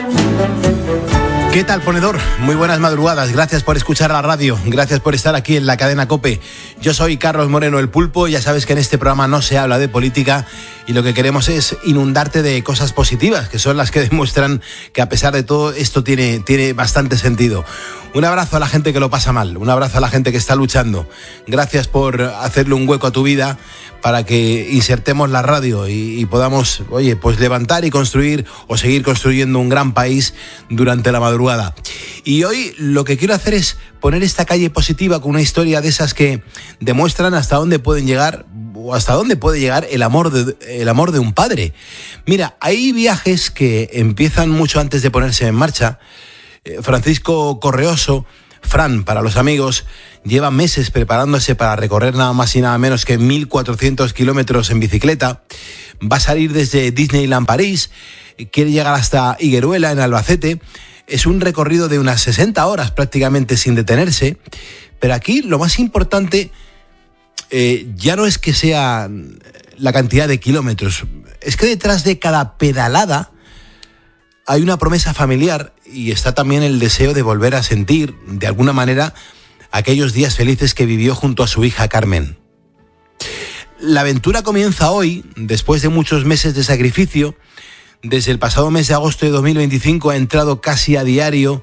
¿Qué tal, ponedor? Muy buenas madrugadas, gracias por escuchar la radio, gracias por estar aquí en la cadena COPE. Yo soy Carlos Moreno, el Pulpo, ya sabes que en este programa no se habla de política y lo que queremos es inundarte de cosas positivas, que son las que demuestran que a pesar de todo esto tiene bastante sentido. Un abrazo a la gente que lo pasa mal, un abrazo a la gente que está luchando. Gracias por hacerle un hueco a tu vida para que insertemos la radio y podamos, pues levantar y construir o seguir construyendo un gran país durante la madrugada. Y hoy lo que quiero hacer es poner esta calle positiva con una historia de esas que demuestran hasta dónde pueden llegar o hasta dónde puede llegar el amor de un padre. Mira, hay viajes que empiezan mucho antes de ponerse en marcha. Francisco Correoso, Fran para los amigos, lleva meses preparándose para recorrer nada más y nada menos que 1.400 kilómetros en bicicleta. Va a salir desde Disneyland París, quiere llegar hasta Higueruela en Albacete. Es un recorrido de unas 60 horas prácticamente sin detenerse. Pero aquí lo más importante ya no es que sea la cantidad de kilómetros, es que detrás de cada pedalada hay una promesa familiar y está también el deseo de volver a sentir, de alguna manera, aquellos días felices que vivió junto a su hija Carmen. La aventura comienza hoy, después de muchos meses de sacrificio. Desde el pasado mes de agosto de 2025 ha entrenado casi a diario,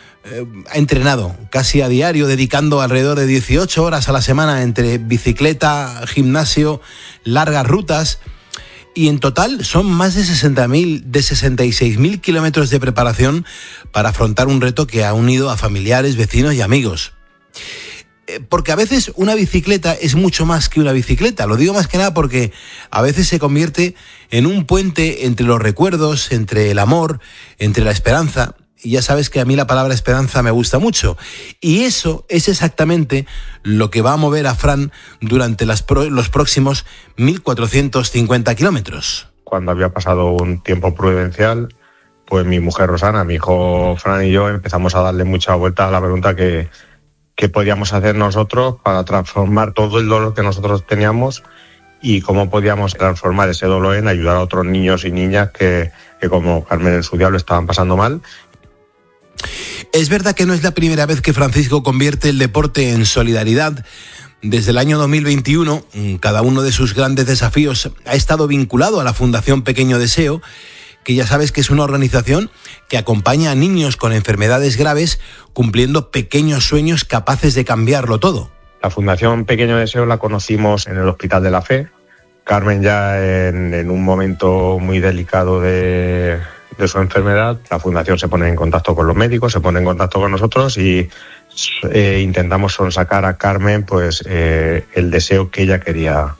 dedicando alrededor de 18 horas a la semana entre bicicleta, gimnasio, largas rutas. Y en total son más de 66.000 kilómetros de preparación para afrontar un reto que ha unido a familiares, vecinos y amigos. Porque a veces una bicicleta es mucho más que una bicicleta. Lo digo más que nada porque a veces se convierte en un puente entre los recuerdos, entre el amor, entre la esperanza. Y ya sabes que a mí la palabra esperanza me gusta mucho. Y eso es exactamente lo que va a mover a Fran durante los próximos 1.450 kilómetros. Cuando había pasado un tiempo prudencial, pues mi mujer Rosana, mi hijo Fran y yo empezamos a darle mucha vuelta a la pregunta que podíamos hacer nosotros para transformar todo el dolor que nosotros teníamos y cómo podíamos transformar ese dolor en ayudar a otros niños y niñas que como Carmen en su día lo estaban pasando mal. Es verdad que no es la primera vez que Francisco convierte el deporte en solidaridad. Desde el año 2021, cada uno de sus grandes desafíos ha estado vinculado a la Fundación Pequeño Deseo, que ya sabes que es una organización que acompaña a niños con enfermedades graves cumpliendo pequeños sueños capaces de cambiarlo todo. La Fundación Pequeño Deseo la conocimos en el Hospital de la Fe. Carmen ya en un momento muy delicado de su enfermedad, la Fundación se pone en contacto con los médicos, se pone en contacto con nosotros y intentamos sonsacar a Carmen pues el deseo que ella quería.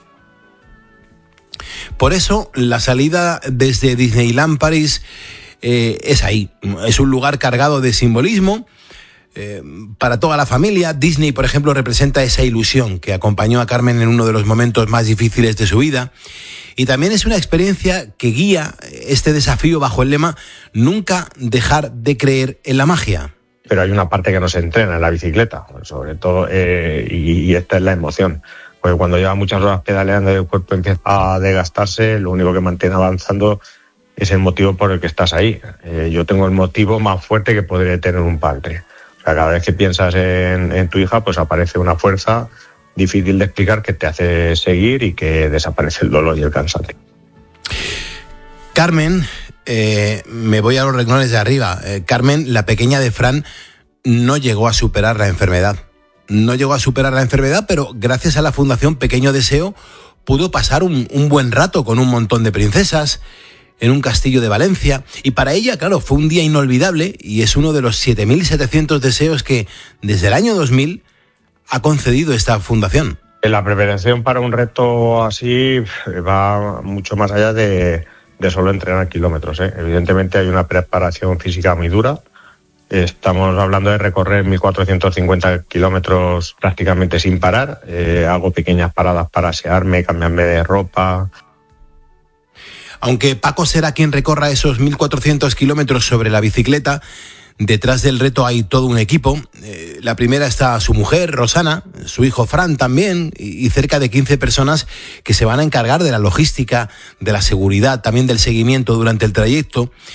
Por eso la salida desde Disneyland París es ahí, es un lugar cargado de simbolismo para toda la familia. Disney, por ejemplo, representa esa ilusión que acompañó a Carmen en uno de los momentos más difíciles de su vida. Y también es una experiencia que guía este desafío bajo el lema nunca dejar de creer en la magia. Pero hay una parte que no se entrena en la bicicleta, sobre todo, y esta es la emoción. Porque cuando lleva muchas horas pedaleando y el cuerpo empieza a desgastarse, lo único que mantiene avanzando es el motivo por el que estás ahí. Yo tengo el motivo más fuerte que podría tener un padre. O sea, cada vez que piensas en tu hija, pues aparece una fuerza difícil de explicar que te hace seguir y que desaparece el dolor y el cansancio. Carmen, me voy a los renglones de arriba. Carmen, la pequeña de Fran, no llegó a superar la enfermedad. No llegó a superar la enfermedad, pero gracias a la Fundación Pequeño Deseo pudo pasar un buen rato con un montón de princesas en un castillo de Valencia. Y para ella, claro, fue un día inolvidable y es uno de los 7.700 deseos que desde el año 2000 ha concedido esta fundación. La preparación para un reto así va mucho más allá de solo entrenar kilómetros, ¿eh? Evidentemente hay una preparación física muy dura. Estamos hablando de recorrer 1.450 kilómetros prácticamente sin parar. Hago pequeñas paradas para asearme, cambiarme de ropa. Aunque Paco será quien recorra esos 1.400 kilómetros sobre la bicicleta, detrás del reto hay todo un equipo. La primera está su mujer, Rosana, su hijo Fran también, y cerca de 15 personas que se van a encargar de la logística, de la seguridad, también del seguimiento durante el trayecto.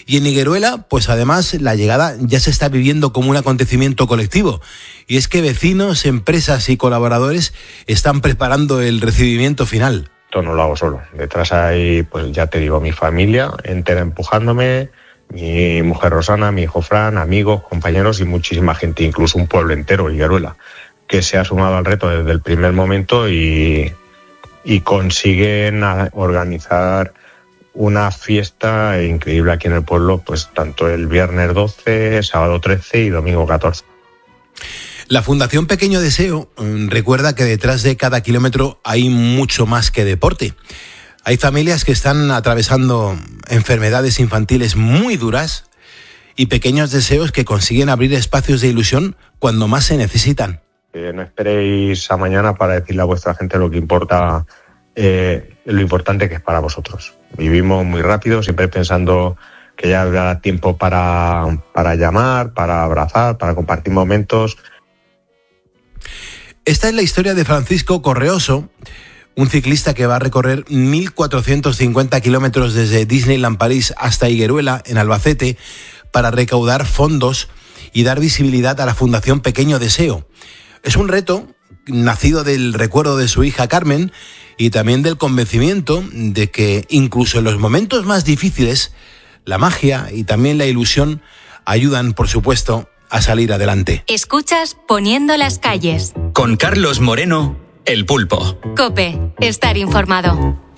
Y en Higueruela, pues además la llegada ya se está viviendo como un acontecimiento colectivo. Y es que vecinos, empresas y colaboradores están preparando el recibimiento final. Esto no lo hago solo. Detrás hay, pues ya te digo, mi familia entera empujándome, mi mujer Rosana, mi hijo Fran, amigos, compañeros y muchísima gente, incluso un pueblo entero, Higueruela, que se ha sumado al reto desde el primer momento y consiguen organizar una fiesta increíble aquí en el pueblo, pues tanto el viernes 12, sábado 13 y domingo 14. La Fundación Pequeño Deseo recuerda que detrás de cada kilómetro hay mucho más que deporte. Hay familias que están atravesando enfermedades infantiles muy duras y pequeños deseos que consiguen abrir espacios de ilusión cuando más se necesitan. No esperéis a mañana para decirle a vuestra gente lo importante que es para vosotros. Vivimos muy rápido, siempre pensando que ya habrá tiempo para llamar, para abrazar, para compartir momentos. Esta es la historia de Francisco Correoso, un ciclista que va a recorrer 1.450 kilómetros desde Disneyland París hasta Higueruela, en Albacete, para recaudar fondos y dar visibilidad a la Fundación Pequeño Deseo. Es un reto nacido del recuerdo de su hija Carmen y también del convencimiento de que incluso en los momentos más difíciles, la magia y también la ilusión ayudan, por supuesto, a salir adelante. Escuchas Poniendo las calles. Con Carlos Moreno, El Pulpo. COPE, estar informado.